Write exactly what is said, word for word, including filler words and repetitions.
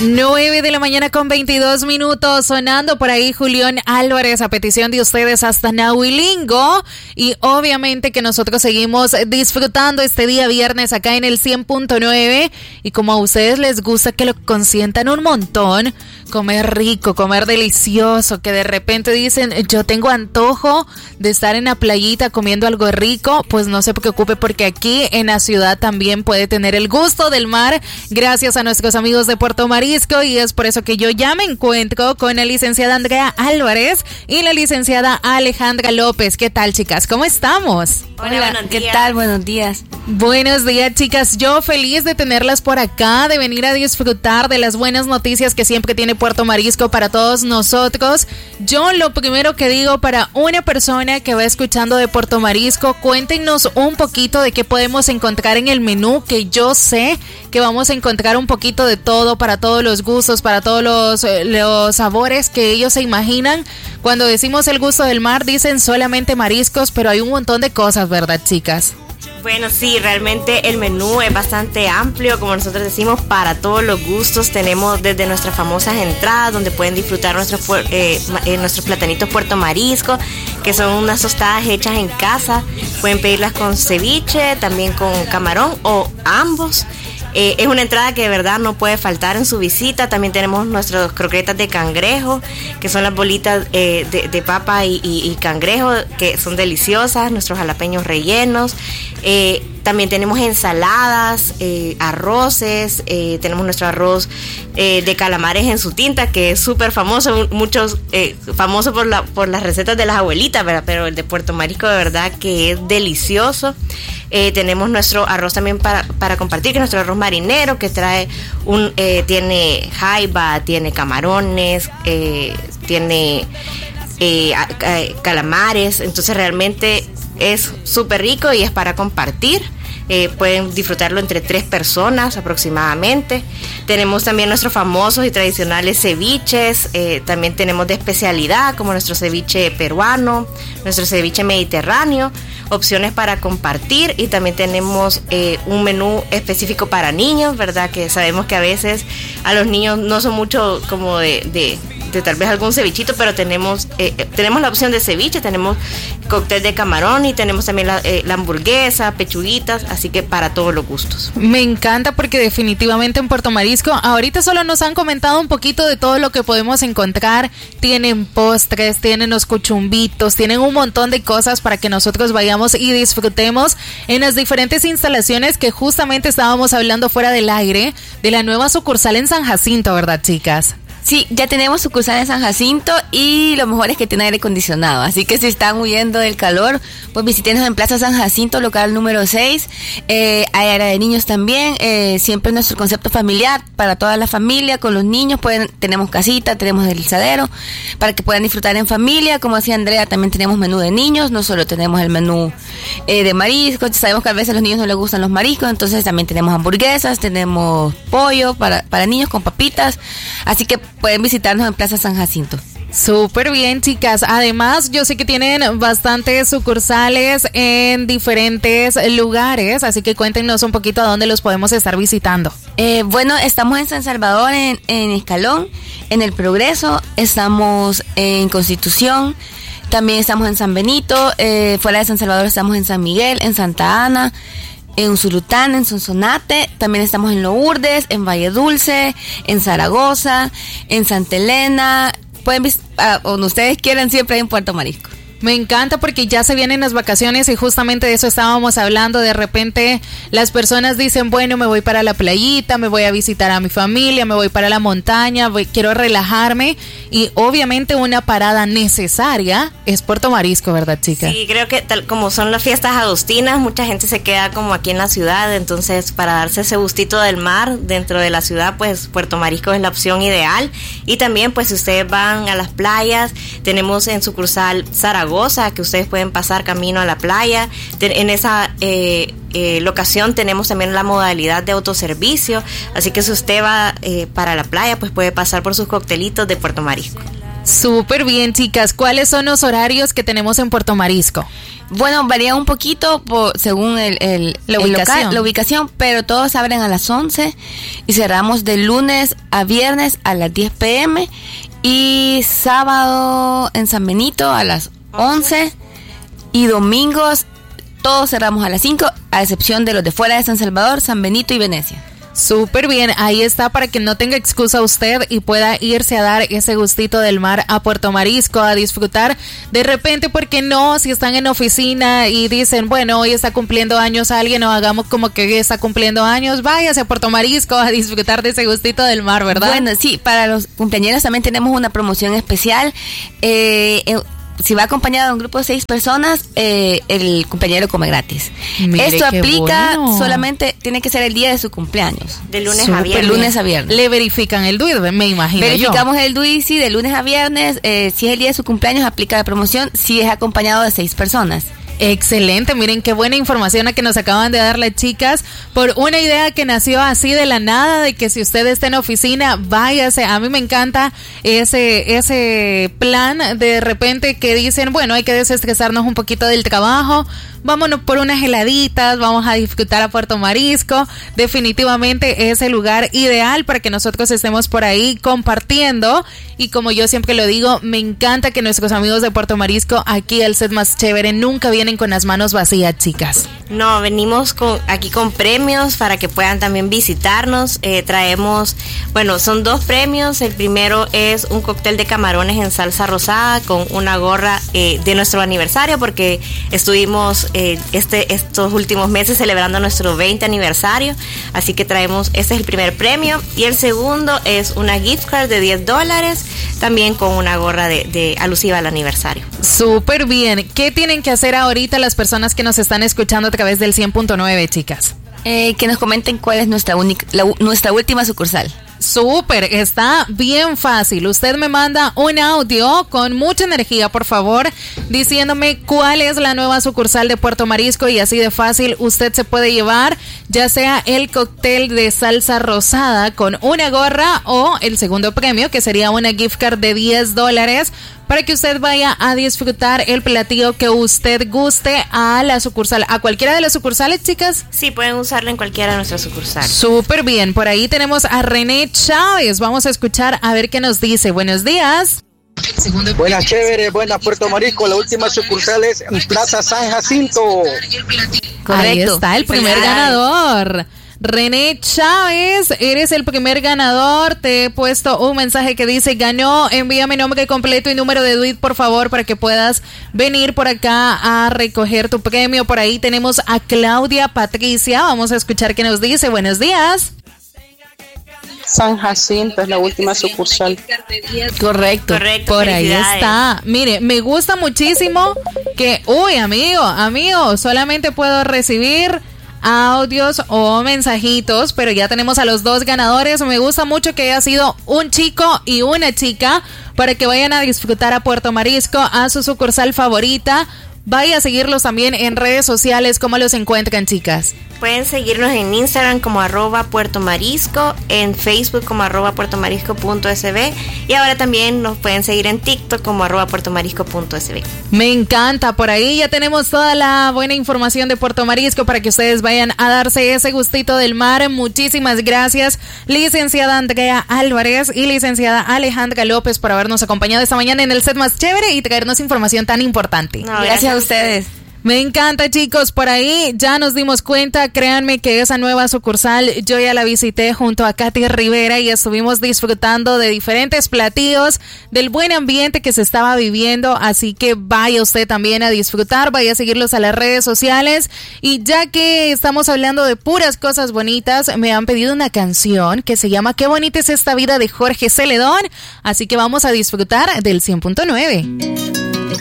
nueve de la mañana con veintidós minutos, sonando por ahí Julián Álvarez a petición de ustedes hasta Nahuilingo, y obviamente que nosotros seguimos disfrutando este día viernes acá en el cien punto nueve, y como a ustedes les gusta que lo consientan un montón, comer rico, comer delicioso, que de repente dicen yo tengo antojo de estar en la playita comiendo algo rico, pues no se preocupe porque aquí en la ciudad también puede tener el gusto del mar gracias a nuestros amigos de Puerto Marisco, y es por eso que yo ya me encuentro con la licenciada Andrea Álvarez y la licenciada Alejandra López. ¿Qué tal, chicas? ¿Cómo estamos? Hola, ¿qué tal? Buenos días. Buenos días, chicas. Yo feliz de tenerlas por acá, de venir a disfrutar de las buenas noticias que siempre tiene Puerto Marisco para todos nosotros. Yo lo primero que digo para una persona que va escuchando de Puerto Marisco, cuéntenos un poquito de qué podemos encontrar en el menú, que yo sé que vamos a encontrar un poquito de todo, para todos los gustos, para todos los, los sabores que ellos se imaginan. Cuando decimos el gusto del mar, dicen solamente mariscos, pero hay un montón de cosas, ¿verdad, chicas? Bueno, sí, realmente el menú es bastante amplio, como nosotros decimos, para todos los gustos. Tenemos desde nuestras famosas entradas, donde pueden disfrutar nuestros, eh, eh, nuestros platanitos Puerto Marisco, que son unas tostadas hechas en casa. Pueden pedirlas con ceviche, también con camarón o ambos. Eh, es una entrada que de verdad no puede faltar en su visita. También tenemos nuestras croquetas de cangrejo, que son las bolitas eh, de, de papa y, y, y cangrejo, que son deliciosas. Nuestros jalapeños rellenos. Eh, también tenemos ensaladas, eh, arroces, eh, tenemos nuestro arroz eh, de calamares en su tinta, que es súper famoso, muchos eh, famoso por la por las recetas de las abuelitas, ¿verdad? Pero el de Puerto Marisco de verdad que es delicioso. Eh, tenemos nuestro arroz también para, para compartir, que es nuestro arroz marinero, que trae un eh, tiene jaiba, tiene camarones, eh, tiene eh, eh, calamares, entonces realmente es súper rico y es para compartir. Eh, pueden disfrutarlo entre tres personas aproximadamente. Tenemos también nuestros famosos y tradicionales ceviches. Eh, también tenemos de especialidad, como nuestro ceviche peruano, nuestro ceviche mediterráneo, opciones para compartir, y también tenemos eh, un menú específico para niños, ¿verdad? Que sabemos que a veces a los niños no son mucho como de... de de tal vez algún cevichito, pero tenemos eh, tenemos la opción de ceviche, tenemos cóctel de camarón y tenemos también la, eh, la hamburguesa, pechuguitas, así que para todos los gustos. Me encanta porque definitivamente en Puerto Marisco ahorita solo nos han comentado un poquito de todo lo que podemos encontrar. Tienen postres, tienen los cuchumbitos, tienen un montón de cosas para que nosotros vayamos y disfrutemos en las diferentes instalaciones que justamente estábamos hablando fuera del aire de la nueva sucursal en San Jacinto, ¿verdad, chicas? Sí, ya tenemos sucursal en San Jacinto, y lo mejor es que tiene aire acondicionado, así que si están huyendo del calor, pues visítenos en Plaza San Jacinto, local número seis. Eh, hay área de niños también, eh, siempre nuestro concepto familiar para toda la familia, con los niños. Pueden, tenemos casita, tenemos deslizadero para que puedan disfrutar en familia. Como decía Andrea, también tenemos menú de niños, no solo tenemos el menú eh, de mariscos. Sabemos que a veces a los niños no les gustan los mariscos, entonces también tenemos hamburguesas, tenemos pollo para, para niños con papitas, así que pueden visitarnos en Plaza San Jacinto. Súper bien, chicas. Además, yo sé que tienen bastantes sucursales en diferentes lugares, así que cuéntenos un poquito a dónde los podemos estar visitando. Eh, bueno, estamos en San Salvador, en, en Escalón, en El Progreso, estamos en Constitución, también estamos en San Benito, eh, fuera de San Salvador estamos en San Miguel, en Santa Ana, en Usulután, en Sonsonate, también estamos en Lourdes, en Valle Dulce, en Zaragoza, en Santa Elena. Pueden visitar, uh, donde ustedes quieran, siempre hay en Puerto Marisco. Me encanta porque ya se vienen las vacaciones y justamente de eso estábamos hablando. De repente las personas dicen, bueno, me voy para la playita, me voy a visitar a mi familia, me voy para la montaña, voy, quiero relajarme, y obviamente una parada necesaria es Puerto Marisco, ¿verdad, chicas? Sí, creo que tal como son las fiestas agostinas, mucha gente se queda como aquí en la ciudad, entonces para darse ese gustito del mar dentro de la ciudad, pues Puerto Marisco es la opción ideal. Y también pues si ustedes van a las playas, tenemos en sucursal Zaragoza, que ustedes pueden pasar camino a la playa. En esa eh, eh, locación tenemos también la modalidad de autoservicio, así que si usted va eh, para la playa, pues puede pasar por sus coctelitos de Puerto Marisco. Súper bien, chicas. ¿Cuáles son los horarios que tenemos en Puerto Marisco? Bueno, varía un poquito por, según el, el, la, el ubicación. Local, la ubicación, pero todos abren a las once y cerramos de lunes a viernes a las diez pm y sábado en San Benito a las once y domingos todos cerramos a las cinco, a excepción de los de fuera de San Salvador, San Benito y Venecia. Súper bien, ahí está para que no tenga excusa usted y pueda irse a dar ese gustito del mar a Puerto Marisco, a disfrutar. De repente, ¿por qué no? Si están en oficina y dicen, bueno, hoy está cumpliendo años alguien o hagamos como que está cumpliendo años, váyase a Puerto Marisco a disfrutar de ese gustito del mar, ¿verdad? Bueno, sí, para los cumpleañeros también tenemos una promoción especial. Eh, eh Si va acompañado de un grupo de seis personas, eh, el cumpleañero come gratis. Mire, esto aplica bueno. solamente, tiene que ser el día de su cumpleaños. De lunes Super, a viernes. De lunes a viernes. Le verifican el D U I, me imagino. Verificamos yo. el D U I, sí, de lunes a viernes. Eh, si es el día de su cumpleaños, aplica la promoción. Si es acompañado de seis personas. Excelente, miren qué buena información la que nos acaban de dar las chicas por una idea que nació así de la nada, de que si usted está en oficina, váyase. A mí me encanta ese ese plan de repente que dicen, bueno, hay que desestresarnos un poquito del trabajo, vámonos por unas heladitas, vamos a disfrutar a Puerto Marisco. Definitivamente es el lugar ideal para que nosotros estemos por ahí compartiendo. Y como yo siempre lo digo, me encanta que nuestros amigos de Puerto Marisco, aquí al set más chévere, nunca vienen con las manos vacías, chicas. No, venimos con aquí con premios para que puedan también visitarnos. Eh, traemos, bueno, son dos premios. El primero es un cóctel de camarones en salsa rosada con una gorra eh, de nuestro aniversario, porque estuvimos eh, este estos últimos meses celebrando nuestro veinte aniversario. Así que traemos, este es el primer premio. Y el segundo es una gift card de diez dólares, también con una gorra de, de alusiva al aniversario. Súper bien. ¿Qué tienen que hacer ahorita las personas que nos están escuchando a través del cien punto nueve, chicas? Eh, que nos comenten cuál es nuestra única, la, nuestra última sucursal. Súper, está bien fácil. Usted me manda un audio con mucha energía, por favor, diciéndome cuál es la nueva sucursal de Puerto Marisco, y así de fácil usted se puede llevar ya sea el cóctel de salsa rosada con una gorra o el segundo premio, que sería una gift card de diez dólares para que usted vaya a disfrutar el platillo que usted guste a la sucursal, a cualquiera de las sucursales, chicas. Sí, pueden usarla en cualquiera de nuestras sucursales. Súper bien, por ahí tenemos a René Chávez, vamos a escuchar a ver qué nos dice. Buenos días. Buenas, chévere, buenas Puerto Marisco, la última sucursal es en Plaza San Jacinto. Correcto. Ahí está el primer ganador. René Chávez, eres el primer ganador. Te he puesto un mensaje que dice: ganó, envíame nombre completo y número de D U I, por favor, para que puedas venir por acá a recoger tu premio. Por ahí tenemos a Claudia Patricia, vamos a escuchar qué nos dice. Buenos días. San Jacinto es la última sucursal. Correcto, Correcto, por ahí está. Mire, me gusta muchísimo que, uy, amigo, amigo, solamente puedo recibir audios o mensajitos, pero ya tenemos a los dos ganadores. Me gusta mucho que haya sido un chico y una chica para que vayan a disfrutar a Puerto Marisco, a su sucursal favorita. Vaya a seguirlos también en redes sociales. ¿Cómo los encuentran, chicas? Pueden seguirnos en Instagram como arroba Puerto Marisco, en Facebook como arroba puertomarisco.sb y ahora también nos pueden seguir en TikTok como arroba puertomarisco.sb. Me encanta, por ahí ya tenemos toda la buena información de Puerto Marisco para que ustedes vayan a darse ese gustito del mar. Muchísimas gracias, licenciada Andrea Álvarez y licenciada Alejandra López, por habernos acompañado esta mañana en el set más chévere y traernos información tan importante. No, gracias, gracias a ustedes. Me encanta, chicos, por ahí ya nos dimos cuenta, créanme que esa nueva sucursal yo ya la visité junto a Katy Rivera y estuvimos disfrutando de diferentes platillos, del buen ambiente que se estaba viviendo, así que vaya usted también a disfrutar, vaya a seguirlos a las redes sociales. Y ya que estamos hablando de puras cosas bonitas, me han pedido una canción que se llama Qué bonita es esta vida, de Jorge Celedón, así que vamos a disfrutar del cien punto nueve.